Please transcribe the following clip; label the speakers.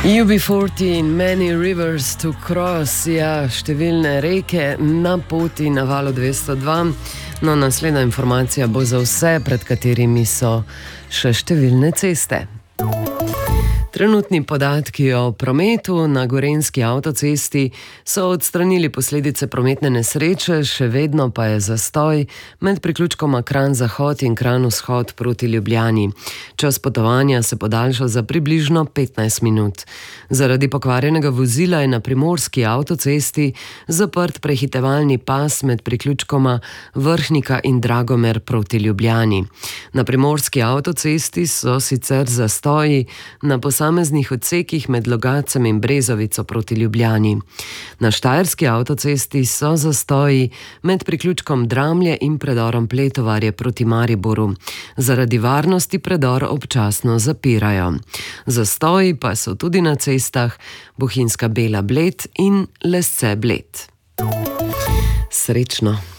Speaker 1: UB40 in Many Rivers to Cross, ja, številne reke na poti na valu 202. No, naslednja informacija bo za vse, pred katerimi so še številne ceste. Trenutni podatki o prometu na gorenjski avtocesti so odstranili posledice prometne nesreče, še vedno pa je zastoj med priključkoma Kranj-Zahod in Kranj-Vzhod proti Ljubljani. Čas potovanja se podaljša za približno 15 minut. Zaradi pokvarjenega vozila je na primorski avtocesti zaprt prehitevalni pas med priključkoma Vrhnika in Dragomer proti Ljubljani. Na primorski avtocesti so sicer zastoji na posameznih odsekih med Logatcem in Brezovico proti Ljubljani. Na štajerski avtocesti so zastoji med priključkom Dramlje in predorom Pletovarje proti Mariboru. Zaradi varnosti predor občasno zapirajo. Zastoji pa so tudi na cestah Bohinjska Bela Bled in Lesce Bled. Srečno!